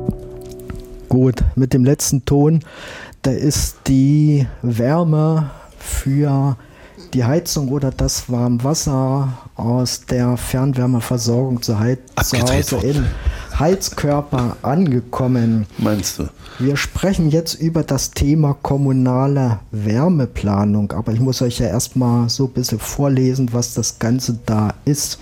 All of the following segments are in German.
Gut, mit dem letzten Ton, da ist die Wärme für die Heizung oder das Warmwasser aus der Fernwärmeversorgung zu Hause in Heizkörper angekommen. Meinst du? Wir sprechen jetzt über das Thema kommunale Wärmeplanung, aber ich muss euch ja erstmal so ein bisschen vorlesen, was das Ganze da ist.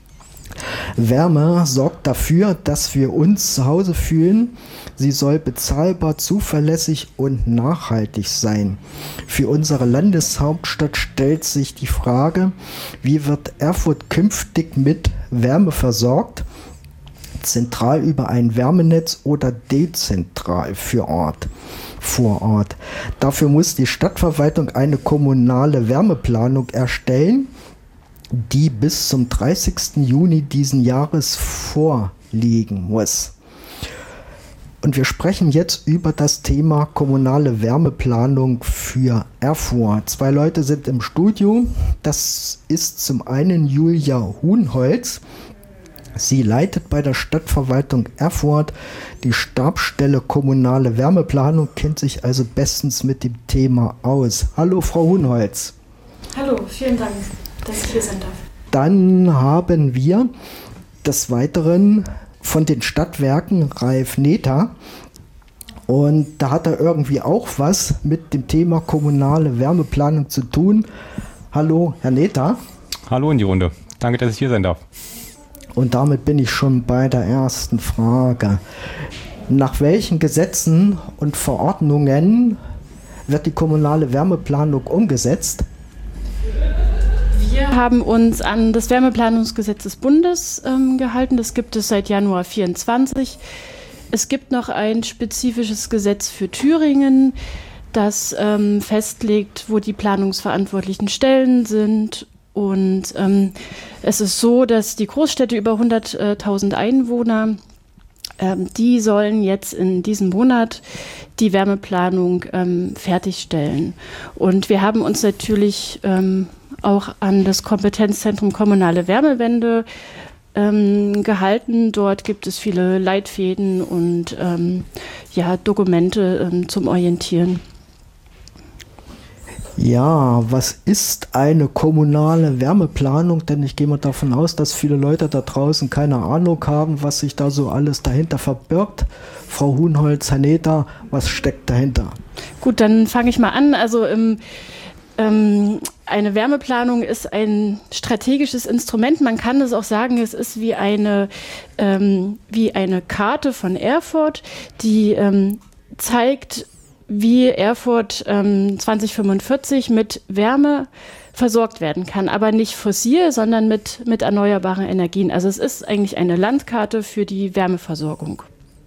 Wärme sorgt dafür, dass wir uns zu Hause fühlen. Sie soll bezahlbar, zuverlässig und nachhaltig sein. Für unsere Landeshauptstadt stellt sich die Frage, wie wird Erfurt künftig mit Wärme versorgt? Zentral über ein Wärmenetz oder dezentral vor Ort. Dafür muss die Stadtverwaltung eine kommunale Wärmeplanung erstellen, die bis zum 30. Juni diesen Jahres vorliegen muss. Und wir sprechen jetzt über das Thema kommunale Wärmeplanung für Erfurt. 2 Leute sind im Studio. Das ist zum einen Julia Huhnholz. Sie leitet bei der Stadtverwaltung Erfurt die Stabsstelle kommunale Wärmeplanung, kennt sich also bestens mit dem Thema aus. Hallo Frau Huhnholz. Hallo, vielen Dank, dass ich hier sein darf. Dann haben wir des Weiteren von den Stadtwerken Ralf Nether. Und da hat er irgendwie auch was mit dem Thema kommunale Wärmeplanung zu tun. Hallo, Herr Nether. Hallo in die Runde. Danke, dass ich hier sein darf. Und damit bin ich schon bei der ersten Frage. Nach welchen Gesetzen und Verordnungen wird die kommunale Wärmeplanung umgesetzt? Wir haben uns an das Wärmeplanungsgesetz des Bundes gehalten. Das gibt es seit Januar 2024. Es gibt noch ein spezifisches Gesetz für Thüringen, das festlegt, wo die planungsverantwortlichen Stellen sind. Und es ist so, dass die Großstädte über 100.000 Einwohner, die sollen jetzt in diesem Monat die Wärmeplanung fertigstellen. Und wir haben uns natürlich auch an das Kompetenzzentrum Kommunale Wärmewende gehalten. Dort gibt es viele Leitfäden und Dokumente zum Orientieren. Ja, was ist eine kommunale Wärmeplanung? Denn ich gehe mal davon aus, dass viele Leute da draußen keine Ahnung haben, was sich da so alles dahinter verbirgt. Frau Huhnholz, Herr Nether, was steckt dahinter? Gut, dann fange ich mal an. Also eine Wärmeplanung ist ein strategisches Instrument. Man kann es auch sagen, es ist wie eine Karte von Erfurt, die zeigt, wie Erfurt 2045 mit Wärme versorgt werden kann. Aber nicht fossil, sondern mit erneuerbaren Energien. Also es ist eigentlich eine Landkarte für die Wärmeversorgung.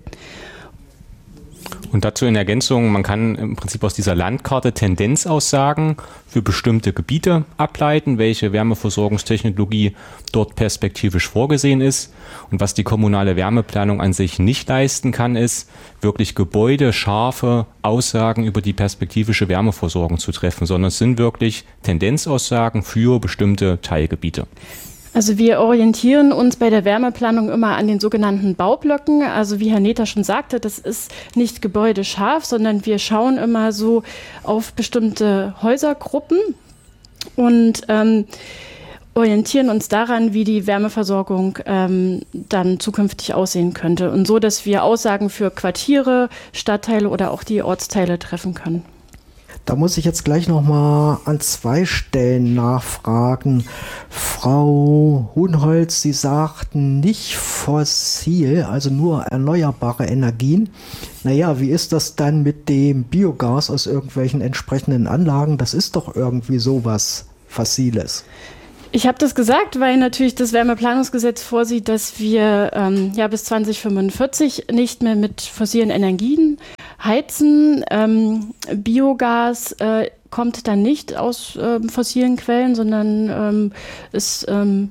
Und dazu in Ergänzung, man kann im Prinzip aus dieser Landkarte Tendenzaussagen für bestimmte Gebiete ableiten, welche Wärmeversorgungstechnologie dort perspektivisch vorgesehen ist. Und was die kommunale Wärmeplanung an sich nicht leisten kann, ist, wirklich gebäudescharfe Aussagen über die perspektivische Wärmeversorgung zu treffen, sondern es sind wirklich Tendenzaussagen für bestimmte Teilgebiete. Also wir orientieren uns bei der Wärmeplanung immer an den sogenannten Baublöcken. Also wie Herr Nether schon sagte, das ist nicht gebäudescharf, sondern wir schauen immer so auf bestimmte Häusergruppen und orientieren uns daran, wie die Wärmeversorgung dann zukünftig aussehen könnte. Und so, dass wir Aussagen für Quartiere, Stadtteile oder auch die Ortsteile treffen können. Da muss ich jetzt gleich nochmal an 2 Stellen nachfragen. Frau Huhnholz, Sie sagten nicht fossil, also nur erneuerbare Energien. Naja, wie ist das dann mit dem Biogas aus irgendwelchen entsprechenden Anlagen? Das ist doch irgendwie sowas Fossiles. Ich habe das gesagt, weil natürlich das Wärmeplanungsgesetz vorsieht, dass wir bis 2045 nicht mehr mit fossilen Energien heizen. Biogas kommt dann nicht aus fossilen Quellen, sondern ist dann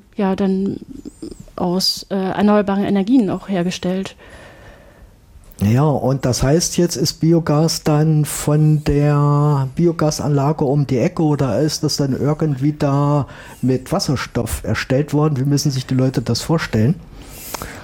aus erneuerbaren Energien auch hergestellt. Ja, und das heißt jetzt, ist Biogas dann von der Biogasanlage um die Ecke oder ist das dann irgendwie da mit Wasserstoff erstellt worden? Wie müssen sich die Leute das vorstellen?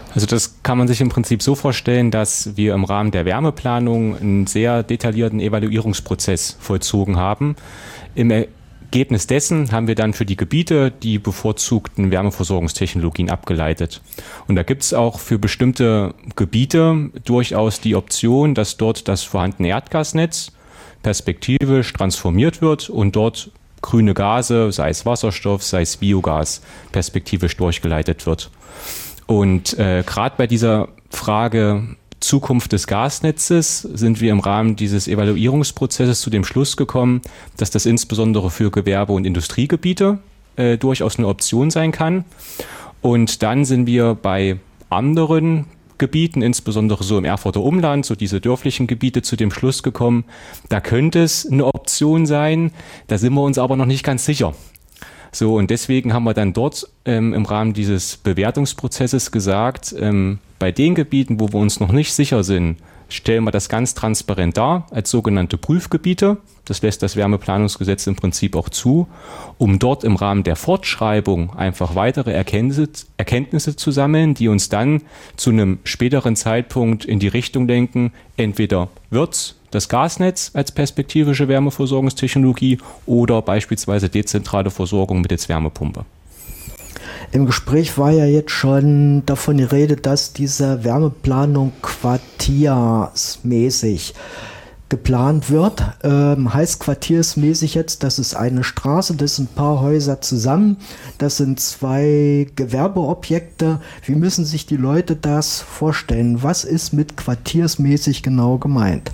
Also das kann man sich im Prinzip so vorstellen, dass wir im Rahmen der Wärmeplanung einen sehr detaillierten Evaluierungsprozess vollzogen haben. Im Ergebnis dessen haben wir dann für die Gebiete die bevorzugten Wärmeversorgungstechnologien abgeleitet. Und da gibt es auch für bestimmte Gebiete durchaus die Option, dass dort das vorhandene Erdgasnetz perspektivisch transformiert wird und dort grüne Gase, sei es Wasserstoff, sei es Biogas, perspektivisch durchgeleitet wird. Und gerade bei dieser Frage Zukunft des Gasnetzes sind wir im Rahmen dieses Evaluierungsprozesses zu dem Schluss gekommen, dass das insbesondere für Gewerbe- und Industriegebiete durchaus eine Option sein kann. Und dann sind wir bei anderen Gebieten, insbesondere so im Erfurter Umland, so diese dörflichen Gebiete, zu dem Schluss gekommen, da könnte es eine Option sein, da sind wir uns aber noch nicht ganz sicher. So, und deswegen haben wir dann dort im Rahmen dieses Bewertungsprozesses gesagt, bei den Gebieten, wo wir uns noch nicht sicher sind, stellen wir das ganz transparent dar als sogenannte Prüfgebiete. Das lässt das Wärmeplanungsgesetz im Prinzip auch zu, um dort im Rahmen der Fortschreibung einfach weitere Erkenntnisse zu sammeln, die uns dann zu einem späteren Zeitpunkt in die Richtung lenken, entweder wird's das Gasnetz als perspektivische Wärmeversorgungstechnologie oder beispielsweise dezentrale Versorgung mittels Wärmepumpe. Im Gespräch war ja jetzt schon davon die Rede, dass diese Wärmeplanung quartiersmäßig geplant wird. Heißt quartiersmäßig jetzt, das ist eine Straße, das sind ein paar Häuser zusammen, das sind 2 Gewerbeobjekte. Wie müssen sich die Leute das vorstellen? Was ist mit quartiersmäßig genau gemeint?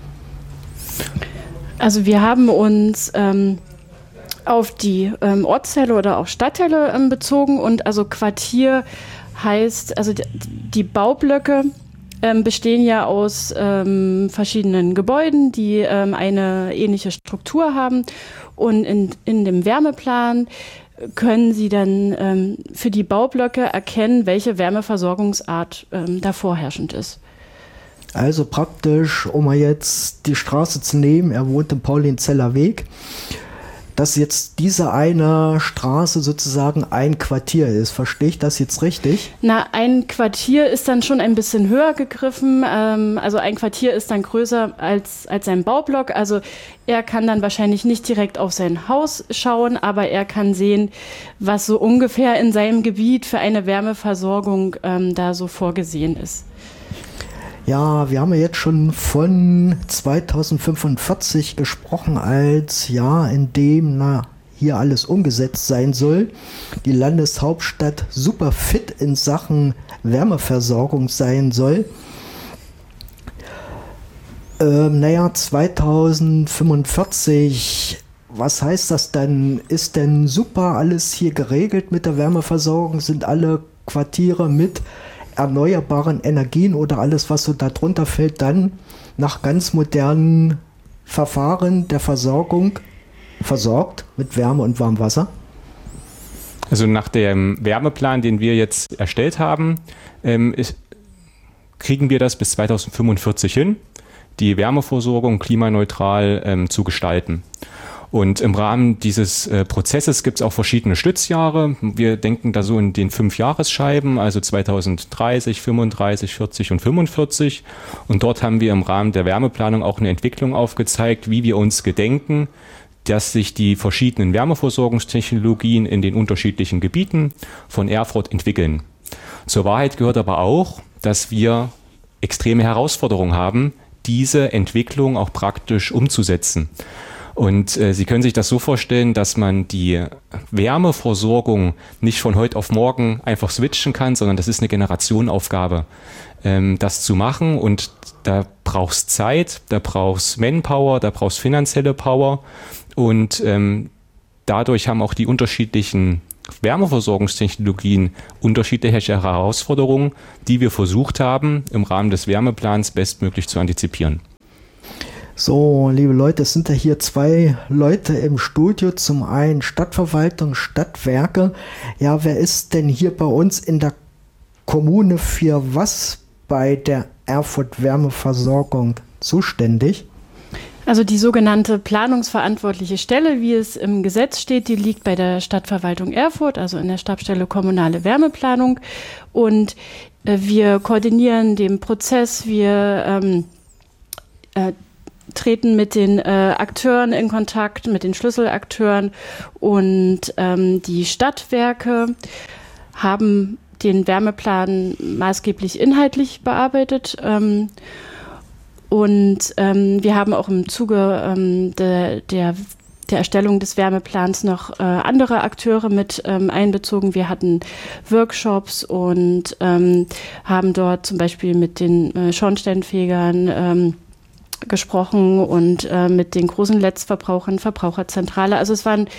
Also wir haben uns auf die Ortsteile oder auch Stadtteile bezogen und also Quartier heißt, also die Baublöcke bestehen ja aus verschiedenen Gebäuden, die eine ähnliche Struktur haben und in dem Wärmeplan können Sie dann für die Baublöcke erkennen, welche Wärmeversorgungsart da vorherrschend ist. Also praktisch, um mal jetzt die Straße zu nehmen, er wohnt im Paulinzeller Weg, dass jetzt diese eine Straße sozusagen ein Quartier ist. Verstehe ich das jetzt richtig? Na, ein Quartier ist dann schon ein bisschen höher gegriffen. Also ein Quartier ist dann größer als ein Baublock. Also er kann dann wahrscheinlich nicht direkt auf sein Haus schauen, aber er kann sehen, was so ungefähr in seinem Gebiet für eine Wärmeversorgung da so vorgesehen ist. Ja, wir haben ja jetzt schon von 2045 gesprochen als Jahr, in dem hier alles umgesetzt sein soll. Die Landeshauptstadt super fit in Sachen Wärmeversorgung sein soll. 2045, was heißt das dann? Ist denn super alles hier geregelt mit der Wärmeversorgung? Sind alle Quartiere mit erneuerbaren Energien oder alles, was so darunter fällt, dann nach ganz modernen Verfahren der Versorgung versorgt mit Wärme und Warmwasser? Also nach dem Wärmeplan, den wir jetzt erstellt haben, kriegen wir das bis 2045 hin, die Wärmeversorgung klimaneutral zu gestalten. Und im Rahmen dieses Prozesses gibt es auch verschiedene Stützjahre. Wir denken da so in den 5-Jahresscheiben, also 2030, 35, 40 und 45. Und dort haben wir im Rahmen der Wärmeplanung auch eine Entwicklung aufgezeigt, wie wir uns gedenken, dass sich die verschiedenen Wärmeversorgungstechnologien in den unterschiedlichen Gebieten von Erfurt entwickeln. Zur Wahrheit gehört aber auch, dass wir extreme Herausforderungen haben, diese Entwicklung auch praktisch umzusetzen. Und Sie können sich das so vorstellen, dass man die Wärmeversorgung nicht von heute auf morgen einfach switchen kann, sondern das ist eine Generationenaufgabe, das zu machen. Und da brauchst Zeit, da brauchst Manpower, da brauchst finanzielle Power. Und dadurch haben auch die unterschiedlichen Wärmeversorgungstechnologien unterschiedliche Herausforderungen, die wir versucht haben, im Rahmen des Wärmeplans bestmöglich zu antizipieren. So, liebe Leute, es sind ja hier 2 Leute im Studio. Zum einen Stadtverwaltung, Stadtwerke. Ja, wer ist denn hier bei uns in der Kommune für was bei der Erfurt Wärmeversorgung zuständig? Also die sogenannte planungsverantwortliche Stelle, wie es im Gesetz steht, die liegt bei der Stadtverwaltung Erfurt, also in der Stabsstelle Kommunale Wärmeplanung. Und Wir koordinieren den Prozess, wir treten mit den Akteuren in Kontakt, mit den Schlüsselakteuren, und die Stadtwerke haben den Wärmeplan maßgeblich inhaltlich bearbeitet. Und wir haben auch im Zuge der Erstellung des Wärmeplans noch andere Akteure mit einbezogen. Wir hatten Workshops und haben dort zum Beispiel mit den Schornsteinfegern gesprochen und mit den großen Netzverbrauchern, Verbraucherzentrale. Also es waren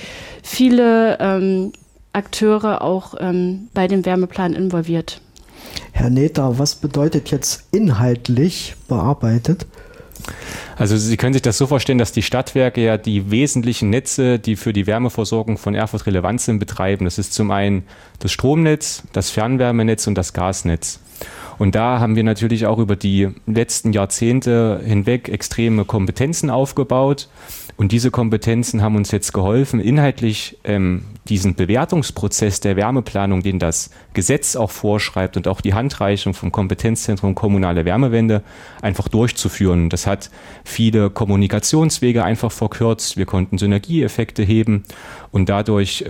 viele Akteure auch bei dem Wärmeplan involviert. Herr Nether, was bedeutet jetzt inhaltlich bearbeitet? Also Sie können sich das so vorstellen, dass die Stadtwerke ja die wesentlichen Netze, die für die Wärmeversorgung von Erfurt relevant sind, betreiben. Das ist zum einen das Stromnetz, das Fernwärmenetz und das Gasnetz. Und da haben wir natürlich auch über die letzten Jahrzehnte hinweg extreme Kompetenzen aufgebaut. Und diese Kompetenzen haben uns jetzt geholfen, inhaltlich diesen Bewertungsprozess der Wärmeplanung, den das Gesetz auch vorschreibt, und auch die Handreichung vom Kompetenzzentrum Kommunale Wärmewende einfach durchzuführen. Das hat viele Kommunikationswege einfach verkürzt. Wir konnten Synergieeffekte heben, und dadurch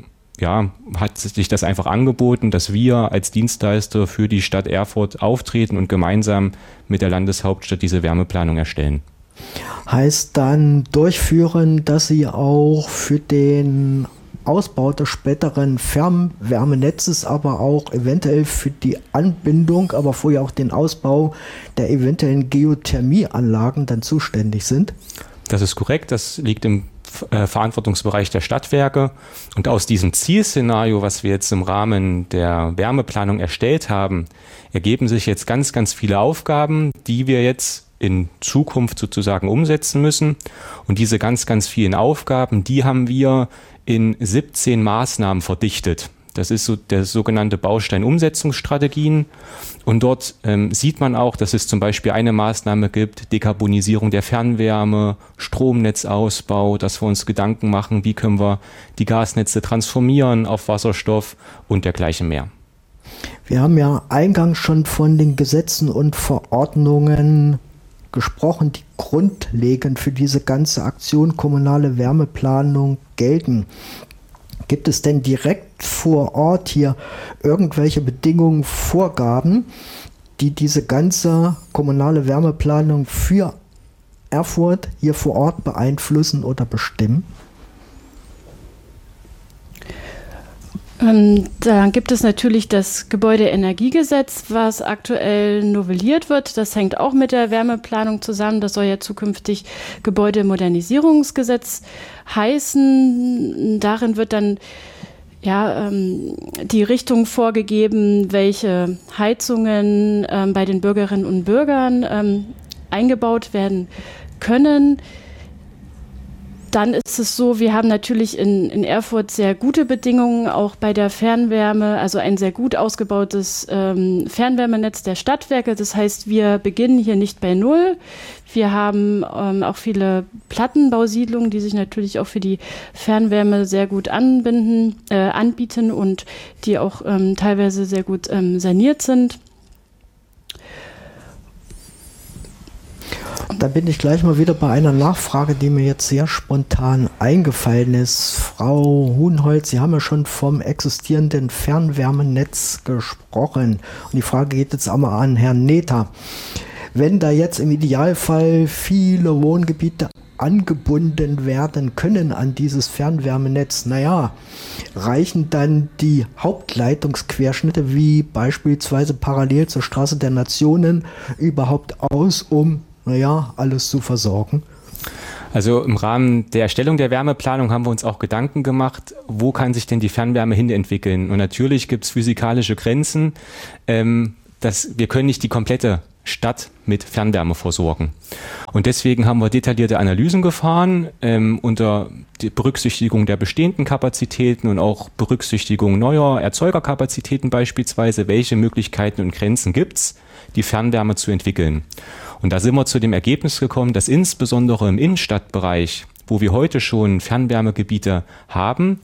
hat sich das einfach angeboten, dass wir als Dienstleister für die Stadt Erfurt auftreten und gemeinsam mit der Landeshauptstadt diese Wärmeplanung erstellen. Heißt dann durchführen, dass Sie auch für den Ausbau des späteren Fernwärmenetzes, aber auch eventuell für die Anbindung, aber vorher auch den Ausbau der eventuellen Geothermieanlagen dann zuständig sind? Das ist korrekt, das liegt im Verantwortungsbereich der Stadtwerke. Und aus diesem Zielszenario, was wir jetzt im Rahmen der Wärmeplanung erstellt haben, ergeben sich jetzt ganz, ganz viele Aufgaben, die wir jetzt in Zukunft sozusagen umsetzen müssen. Und diese ganz, ganz vielen Aufgaben, die haben wir in 17 Maßnahmen verdichtet. Das ist so der sogenannte Baustein Umsetzungsstrategien. Und dort sieht man auch, dass es zum Beispiel eine Maßnahme gibt, Dekarbonisierung der Fernwärme, Stromnetzausbau, dass wir uns Gedanken machen, wie können wir die Gasnetze transformieren auf Wasserstoff und dergleichen mehr. Wir haben ja eingangs schon von den Gesetzen und Verordnungen gesprochen, die grundlegend für diese ganze Aktion kommunale Wärmeplanung gelten. Gibt es denn direkt vor Ort hier irgendwelche Bedingungen, Vorgaben, die diese ganze kommunale Wärmeplanung für Erfurt hier vor Ort beeinflussen oder bestimmen? Da gibt es natürlich das Gebäudeenergiegesetz, was aktuell novelliert wird. Das hängt auch mit der Wärmeplanung zusammen. Das soll ja zukünftig Gebäudemodernisierungsgesetz heißen. Darin wird dann die Richtung vorgegeben, welche Heizungen bei den Bürgerinnen und Bürgern eingebaut werden können. Dann ist es so, wir haben natürlich in Erfurt sehr gute Bedingungen, auch bei der Fernwärme, also ein sehr gut ausgebautes Fernwärmenetz der Stadtwerke. Das heißt, wir beginnen hier nicht bei Null. Wir haben auch viele Plattenbausiedlungen, die sich natürlich auch für die Fernwärme sehr gut anbieten und die auch teilweise sehr gut saniert sind. Da bin ich gleich mal wieder bei einer Nachfrage, die mir jetzt sehr spontan eingefallen ist. Frau Huhnholz, Sie haben ja schon vom existierenden Fernwärmenetz gesprochen. Und die Frage geht jetzt einmal an Herrn Nether. Wenn da jetzt im Idealfall viele Wohngebiete angebunden werden können an dieses Fernwärmenetz, reichen dann die Hauptleitungsquerschnitte wie beispielsweise parallel zur Straße der Nationen überhaupt aus, um alles zu versorgen? Also im Rahmen der Erstellung der Wärmeplanung haben wir uns auch Gedanken gemacht, wo kann sich denn die Fernwärme hin entwickeln? Und natürlich gibt es physikalische Grenzen, wir können nicht die komplette Stadt mit Fernwärme versorgen. Und deswegen haben wir detaillierte Analysen gefahren, unter Berücksichtigung der bestehenden Kapazitäten und auch Berücksichtigung neuer Erzeugerkapazitäten beispielsweise, welche Möglichkeiten und Grenzen gibt es, die Fernwärme zu entwickeln. Und da sind wir zu dem Ergebnis gekommen, dass insbesondere im Innenstadtbereich, wo wir heute schon Fernwärmegebiete haben,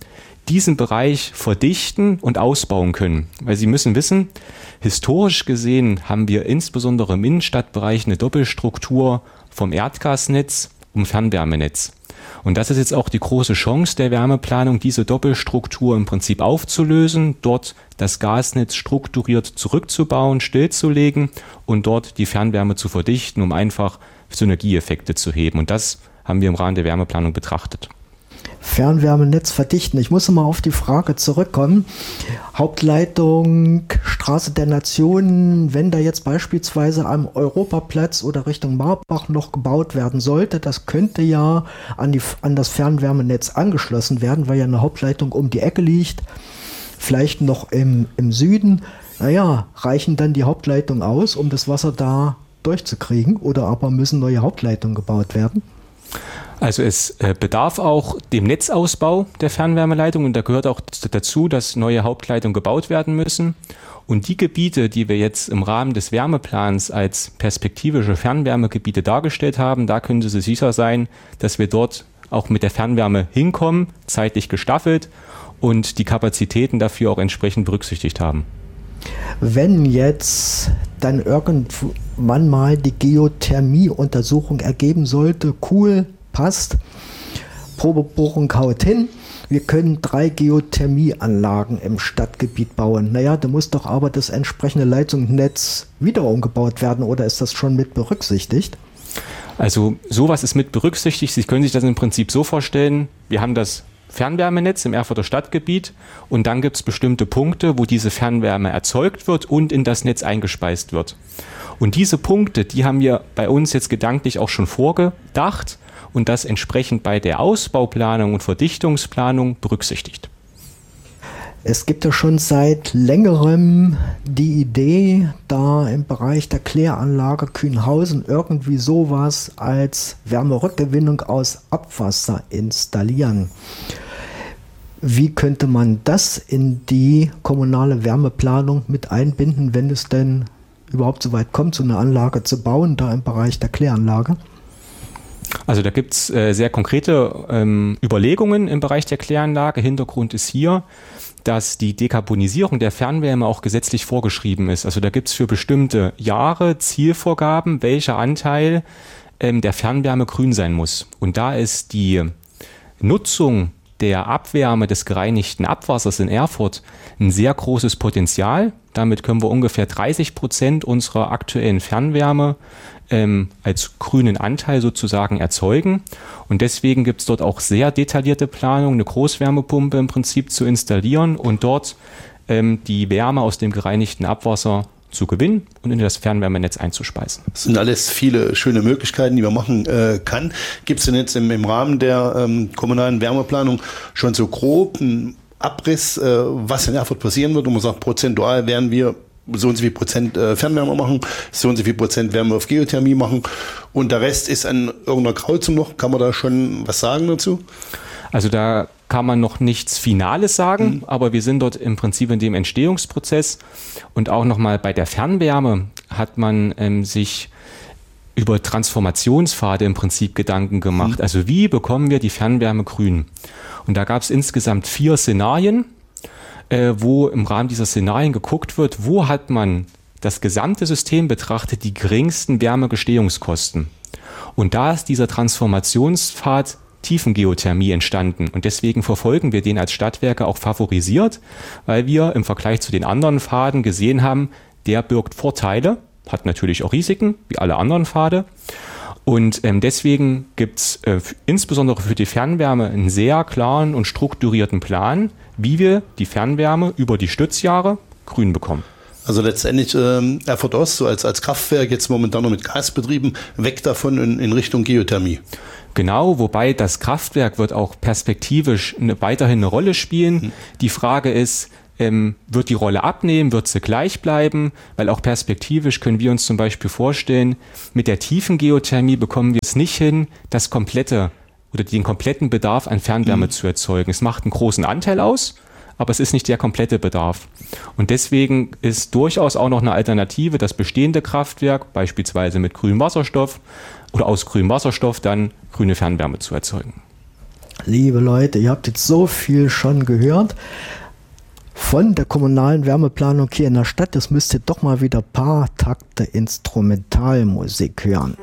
diesen Bereich verdichten und ausbauen können. Weil Sie müssen wissen, historisch gesehen haben wir insbesondere im Innenstadtbereich eine Doppelstruktur vom Erdgasnetz und Fernwärmenetz. Und das ist jetzt auch die große Chance der Wärmeplanung, diese Doppelstruktur im Prinzip aufzulösen, dort das Gasnetz strukturiert zurückzubauen, stillzulegen und dort die Fernwärme zu verdichten, um einfach Synergieeffekte zu heben. Und das haben wir im Rahmen der Wärmeplanung betrachtet. Fernwärmenetz verdichten. Ich muss mal auf die Frage zurückkommen. Hauptleitung Straße der Nationen, wenn da jetzt beispielsweise am Europaplatz oder Richtung Marbach noch gebaut werden sollte, das könnte ja an das Fernwärmenetz angeschlossen werden, weil ja eine Hauptleitung um die Ecke liegt, vielleicht noch im Süden. Naja, reichen dann die Hauptleitungen aus, um das Wasser da durchzukriegen, oder aber müssen neue Hauptleitungen gebaut werden? Also es bedarf auch dem Netzausbau der Fernwärmeleitung und da gehört auch dazu, dass neue Hauptleitungen gebaut werden müssen. Und die Gebiete, die wir jetzt im Rahmen des Wärmeplans als perspektivische Fernwärmegebiete dargestellt haben, da können Sie sicher sein, dass wir dort auch mit der Fernwärme hinkommen, zeitlich gestaffelt und die Kapazitäten dafür auch entsprechend berücksichtigt haben. Wenn jetzt dann irgendwann mal die Geothermie-Untersuchung ergeben sollte, cool, passt, Probebohrung haut hin, wir können 3 Geothermieanlagen im Stadtgebiet bauen. Naja, da muss doch aber das entsprechende Leitungsnetz wieder umgebaut werden, oder ist das schon mit berücksichtigt? Also sowas ist mit berücksichtigt. Sie können sich das im Prinzip so vorstellen, wir haben das Fernwärmenetz im Erfurter Stadtgebiet und dann gibt es bestimmte Punkte, wo diese Fernwärme erzeugt wird und in das Netz eingespeist wird. Und diese Punkte, die haben wir bei uns jetzt gedanklich auch schon vorgedacht und das entsprechend bei der Ausbauplanung und Verdichtungsplanung berücksichtigt. Es gibt ja schon seit längerem die Idee, da im Bereich der Kläranlage Kühnhausen irgendwie sowas als Wärmerückgewinnung aus Abwasser installieren. Wie könnte man das in die kommunale Wärmeplanung mit einbinden, wenn es denn überhaupt so weit kommt, so eine Anlage zu bauen, da im Bereich der Kläranlage? Also da gibt es sehr konkrete Überlegungen im Bereich der Kläranlage. Hintergrund ist hier, dass die Dekarbonisierung der Fernwärme auch gesetzlich vorgeschrieben ist. Also da gibt es für bestimmte Jahre Zielvorgaben, welcher Anteil der Fernwärme grün sein muss. Und da ist die Nutzung der Abwärme des gereinigten Abwassers in Erfurt ein sehr großes Potenzial. Damit können wir ungefähr 30% unserer aktuellen Fernwärme als grünen Anteil sozusagen erzeugen. Und deswegen gibt es dort auch sehr detaillierte Planung, eine Großwärmepumpe im Prinzip zu installieren und dort die Wärme aus dem gereinigten Abwasser zu gewinnen und in das Fernwärmenetz einzuspeisen. Das sind alles viele schöne Möglichkeiten, die man machen kann. Gibt es denn jetzt im Rahmen der kommunalen Wärmeplanung schon so grob einen Abriss, was in Erfurt passieren wird, wo man sagt, prozentual werden wir so und so viel Prozent Fernwärme machen, so und so viel Prozent Wärme auf Geothermie machen und der Rest ist an irgendeiner Grauzone noch? Kann man da schon was sagen dazu? Also da kann man noch nichts Finales sagen, aber wir sind dort im Prinzip in dem Entstehungsprozess und auch nochmal bei der Fernwärme hat man sich über Transformationspfade im Prinzip Gedanken gemacht. Also wie bekommen wir die Fernwärme grün? Und da gab es insgesamt 4 Szenarien, wo im Rahmen dieser Szenarien geguckt wird, wo hat man das gesamte System betrachtet, die geringsten Wärmegestehungskosten. Und da ist dieser Transformationspfad Tiefengeothermie entstanden. Und deswegen verfolgen wir den als Stadtwerke auch favorisiert, weil wir im Vergleich zu den anderen Pfaden gesehen haben, der birgt Vorteile, hat natürlich auch Risiken, wie alle anderen Pfade. Und deswegen gibt es insbesondere für die Fernwärme einen sehr klaren und strukturierten Plan, wie wir die Fernwärme über die Stützjahre grün bekommen. Also letztendlich Erfurt Ost, so als Kraftwerk, jetzt momentan noch mit Gas betrieben, weg davon in Richtung Geothermie. Genau, wobei das Kraftwerk wird auch perspektivisch weiterhin eine Rolle spielen. Die Frage ist, wird die Rolle abnehmen, wird sie gleich bleiben? Weil auch perspektivisch können wir uns zum Beispiel vorstellen, mit der tiefen Geothermie bekommen wir es nicht hin, das komplette oder den kompletten Bedarf an Fernwärme zu erzeugen. Es macht einen großen Anteil aus, aber es ist nicht der komplette Bedarf. Und deswegen ist durchaus auch noch eine Alternative, das bestehende Kraftwerk, beispielsweise mit grünem Wasserstoff oder aus grünem Wasserstoff dann grüne Fernwärme zu erzeugen. Liebe Leute, ihr habt jetzt so viel schon gehört von der kommunalen Wärmeplanung hier in der Stadt. Jetzt müsst ihr doch mal wieder ein paar Takte Instrumentalmusik hören.